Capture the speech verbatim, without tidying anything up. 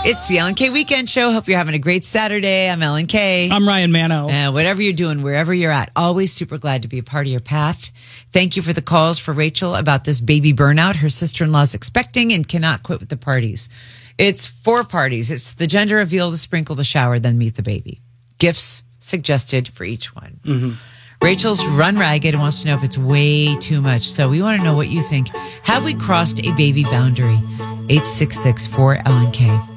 It's the Ellen K Weekend Show. Hope you're having a great Saturday. I'm Ellen K. I'm Ryan Mano. Uh, whatever you're doing, wherever you're at, always super glad to be a part of your path. Thank you for the calls for Rachel about this baby burnout. Her sister-in-law's expecting and cannot quit with the parties. It's four parties. It's the gender reveal, the sprinkle, the shower, then meet the baby. Gifts suggested for each one. Mm-hmm. Rachel's run ragged and wants to know if it's way too much. So we want to know what you think. Have we crossed a baby boundary? eight six six four L N K.